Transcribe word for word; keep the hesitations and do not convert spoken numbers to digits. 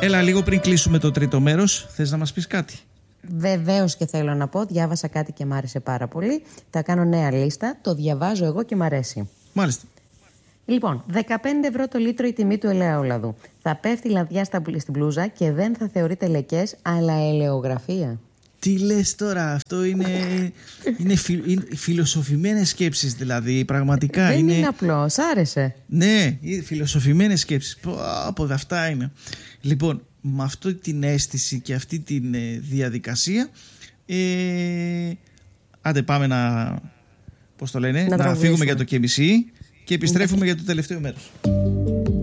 Έλα, λίγο πριν κλείσουμε το τρίτο μέρος, θες να μας πεις κάτι? Βεβαίως και θέλω να πω, διάβασα κάτι και μ' άρεσε πάρα πολύ. Θα κάνω νέα λίστα, το διαβάζω εγώ και μ' αρέσει. Μάλιστα. Λοιπόν, δεκαπέντε ευρώ το λίτρο η τιμή του ελαιόλαδου. Θα πέφτει λαδιά στα, στην μπλούζα και δεν θα θεωρείται λεκές, αλλά ελαιογραφία. Τι λες τώρα, αυτό είναι, είναι, φι, είναι φιλοσοφημένες σκέψεις δηλαδή, πραγματικά. Δεν είναι, είναι απλό, σ' άρεσε? Ναι, φιλοσοφημένες σκέψεις, από αυτά είναι. Λοιπόν, με αυτή την αίσθηση και αυτή τη διαδικασία, ε, άντε πάμε να, πώς το λένε, να, να φύγουμε για το και μισή και επιστρέφουμε για το τελευταίο μέρος.